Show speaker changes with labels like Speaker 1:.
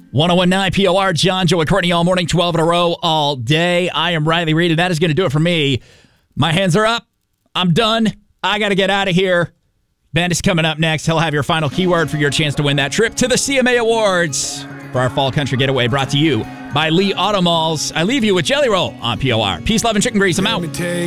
Speaker 1: 1019 POR, John, Joe, and Courtney all morning, 12 in a row, all day. I am Riley Reed, and that is going to do it for me. My hands are up. I'm done. I got to get out of here. Ben is coming up next. He'll have your final keyword for your chance to win that trip to the CMA Awards for our Fall Country Getaway, brought to you by Lee Auto Malls. I leave you with Jelly Roll on POR. Peace, love, and chicken grease. I'm out.